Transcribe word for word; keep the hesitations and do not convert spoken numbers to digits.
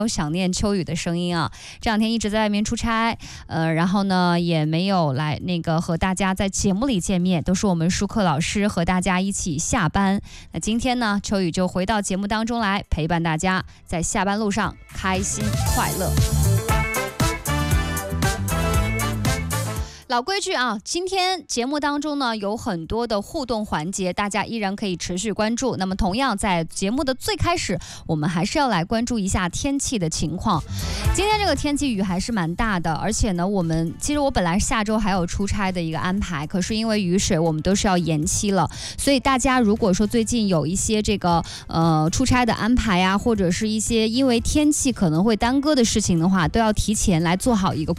有想念秋雨的声音啊，这两天一直在外面出差，呃，然后呢也没有来那个和大家在节目里见面，都是我们舒克老师和大家一起下班。那今天呢，秋雨就回到节目当中来陪伴大家，在下班路上开心快乐。老规矩啊，今天节目当中呢有很多的互动环节，大家依然可以持续关注。那么同样在节目的最开始，我们还是要来关注一下天气的情况。今天这个天气雨还是蛮大的，而且呢我们其实我本来下周还有出差的一个安排，可是因为雨水我们都是要延期了，所以大家如果说最近有一些这个呃出差的安排啊，或者是一些因为天气可能会耽搁的事情的话，都要提前来做好一个